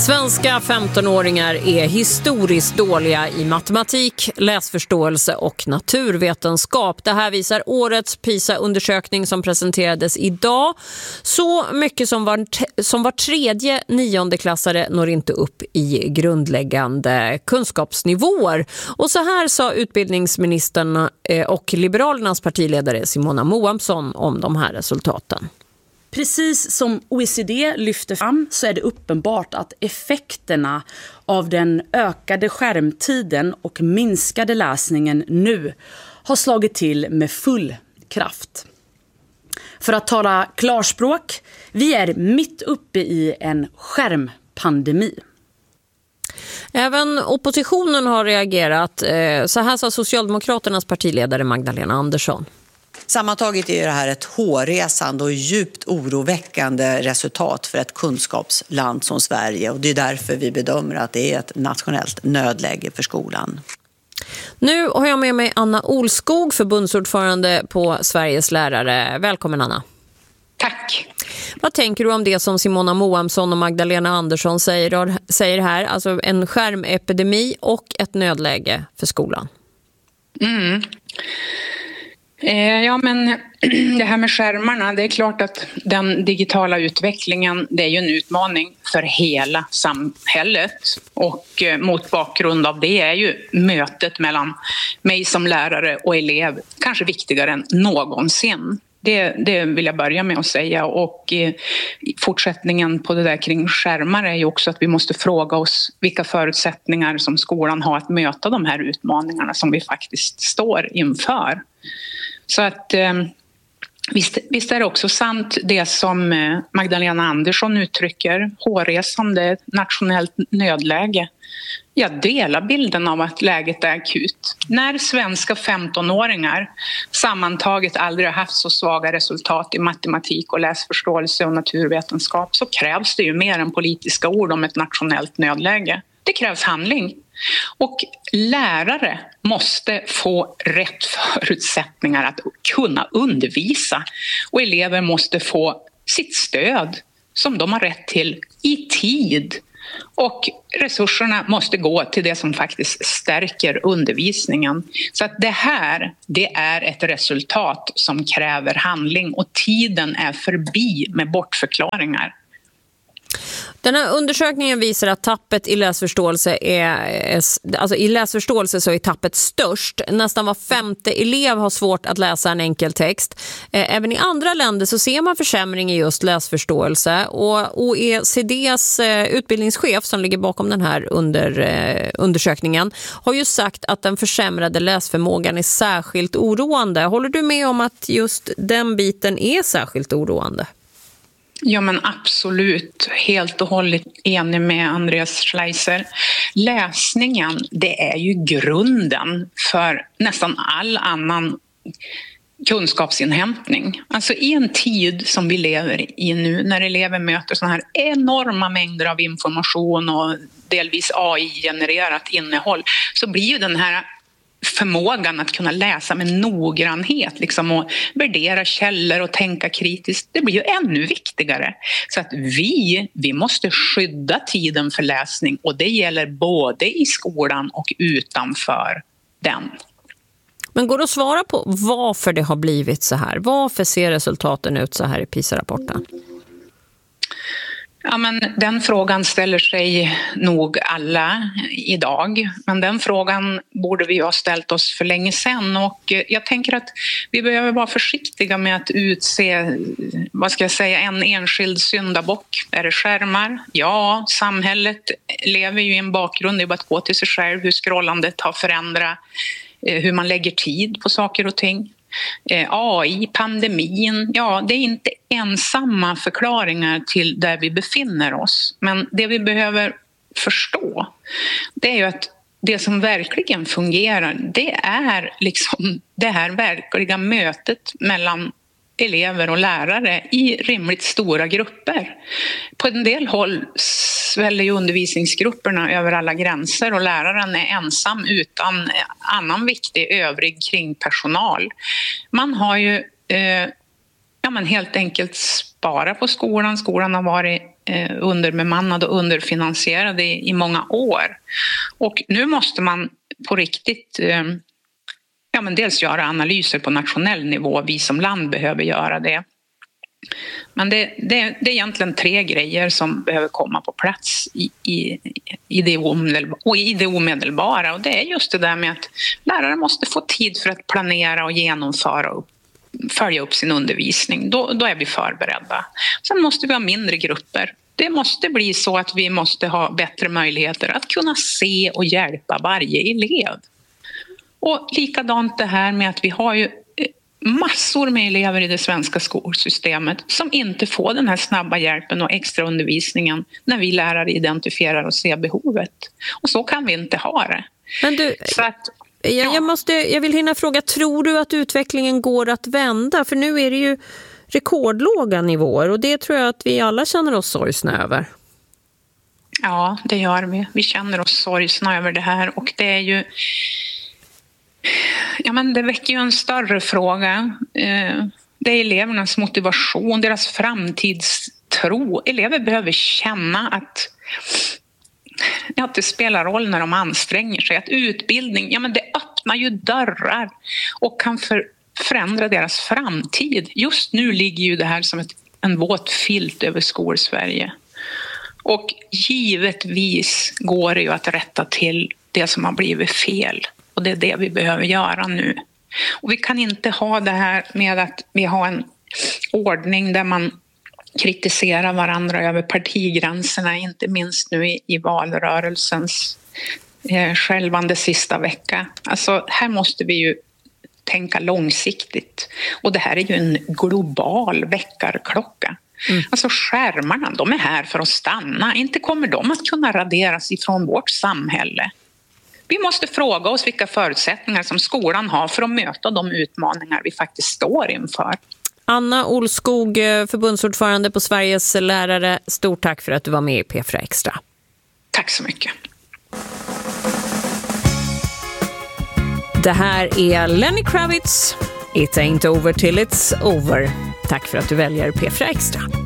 Svenska 15-åringar är historiskt dåliga i matematik, läsförståelse och naturvetenskap. Det här visar årets PISA-undersökning som presenterades idag. Så mycket som var tredje niondeklassare når inte upp i grundläggande kunskapsnivåer. Och så här sa utbildningsministern och Liberalernas partiledare Simona Moamsson om de här resultaten. Precis som OECD lyfter fram så är det uppenbart att effekterna av den ökade skärmtiden och minskade läsningen nu har slagit till med full kraft. För att tala klarspråk, vi är mitt uppe i en skärmpandemi. Även oppositionen har reagerat. Så här sa Socialdemokraternas partiledare Magdalena Andersson. Sammantaget är det här ett hårresande och djupt oroväckande resultat för ett kunskapsland som Sverige. Och det är därför vi bedömer att det är ett nationellt nödläge för skolan. Nu har jag med mig Anna Olskog, förbundsordförande på Sveriges lärare. Välkommen Anna. Tack. Vad tänker du om det som Simona Moamsson och Magdalena Andersson säger här? Alltså en skärmepidemi och ett nödläge för skolan. Ja, men det här med skärmarna, det är klart att den digitala utvecklingen, det är ju en utmaning för hela samhället. Och mot bakgrund av det är ju mötet mellan mig som lärare och elev kanske viktigare än någonsin. Det vill jag börja med att säga. Och fortsättningen på det där kring skärmar är ju också att vi måste fråga oss vilka förutsättningar som skolan har att möta de här utmaningarna som vi faktiskt står inför. Så att visst är det också sant det som Magdalena Andersson uttrycker, hårresande, nationellt nödläge. Jag delar bilden av att läget är akut. När svenska 15-åringar sammantaget aldrig har haft så svaga resultat i matematik och läsförståelse och naturvetenskap så krävs det ju mer än politiska ord om ett nationellt nödläge. Det krävs handling. Och lärare måste få rätt förutsättningar att kunna undervisa. Och elever måste få sitt stöd som de har rätt till i tid. Och resurserna måste gå till det som faktiskt stärker undervisningen. Så att det är ett resultat som kräver handling och tiden är förbi med bortförklaringar. Den här undersökningen visar att tappet i läsförståelse så är tappet störst. Nästan var femte elev har svårt att läsa en enkel text. Även i andra länder så ser man försämring i just läsförståelse. Och OECDs utbildningschef som ligger bakom den här undersökningen har ju sagt att den försämrade läsförmågan är särskilt oroande. Håller du med om att just den biten är särskilt oroande? Ja, men absolut. Helt och hållet enig med Andreas Schleiser. Läsningen, det är ju grunden för nästan all annan kunskapsinhämtning. Alltså i en tid som vi lever i nu när elever möter såna här enorma mängder av information och delvis AI-genererat innehåll så blir ju den här förmågan att kunna läsa med noggrannhet liksom, och värdera källor och tänka kritiskt, det blir ju ännu viktigare. Så att vi måste skydda tiden för läsning och det gäller både i skolan och utanför den. Men går det att svara på varför det har blivit så här? Varför ser resultaten ut så här i PISA-rapporten? Ja, men den frågan ställer sig nog alla idag. Men den frågan borde vi ha ställt oss för länge sedan. Och jag tänker att vi behöver vara försiktiga med att utse, en enskild syndabock. Är det skärmar? Ja, samhället lever ju i en bakgrund. Det är bara att gå till sig själv hur scrollandet har förändrat, hur man lägger tid på saker och ting. AI, pandemin, ja det är inte ensamma förklaringar till där vi befinner oss. Men det vi behöver förstå det är ju att det som verkligen fungerar det är liksom det här verkliga mötet mellan elever och lärare i rimligt stora grupper. På en del håll sväller ju undervisningsgrupperna över alla gränser och läraren är ensam utan annan viktig övrig kringpersonal. Man har ju helt enkelt sparat på skolan. Skolan har varit underbemannade och underfinansierade i många år. Och nu måste man på riktigt dels göra analyser på nationell nivå. Vi som land behöver göra det. Men det är egentligen 3 grejer som behöver komma på plats i det omedelbara. Och det är just det där med att lärare måste få tid för att planera och genomföra och följa upp sin undervisning. Då är vi förberedda. Sen måste vi ha mindre grupper. Det måste bli så att vi måste ha bättre möjligheter att kunna se och hjälpa varje elev. Och likadant det här med att vi har ju massor med elever i det svenska skolsystemet som inte får den här snabba hjälpen och extra undervisningen när vi lärare identifierar och ser behovet. Och så kan vi inte ha det. Men du, så att, jag vill hinna fråga, tror du att utvecklingen går att vända? För nu är det ju rekordlåga nivåer och det tror jag att vi alla känner oss sorgsna över. Ja, det gör vi. Vi känner oss sorgsna över det här och det är ju... det väcker ju en större fråga. Det är elevernas motivation, deras framtidstro. Elever behöver känna att det spelar roll när de anstränger sig. Att utbildning, det öppnar ju dörrar och kan förändra deras framtid. Just nu ligger ju det här som en våt filt över Skolsverige. Och givetvis går det ju att rätta till det som har blivit fel. Och det är det vi behöver göra nu. Och vi kan inte ha det här med att vi har en ordning där man kritiserar varandra över partigränserna, inte minst nu i valrörelsens skälvande sista vecka. Alltså här måste vi ju tänka långsiktigt. Och det här är ju en global väckarklocka. Alltså skärmarna, de är här för att stanna. Inte kommer de att kunna raderas ifrån vårt samhälle. Vi måste fråga oss vilka förutsättningar som skolan har för att möta de utmaningar vi faktiskt står inför. Anna Olskog, förbundsordförande på Sveriges lärare. Stort tack för att du var med i P4 Extra. Tack så mycket. Det här är Lenny Kravitz. It ain't over till it's over. Tack för att du väljer P4 Extra.